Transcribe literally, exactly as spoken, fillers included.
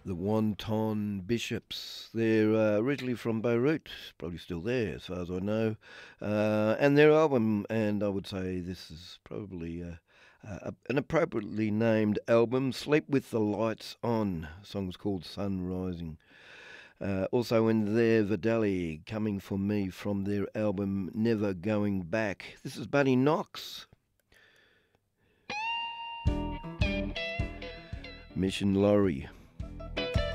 The Wonton Bishops. They're uh, originally from Beirut, probably still there as far as I know. Uh, and their album, and I would say this is probably uh, uh, an appropriately named album, Sleep with the Lights On. The song's called Sun Rising. Uh, also in there, Vidali, Coming for Me from their album Never Going Back. This is Buddy Knox. Mission Lorry.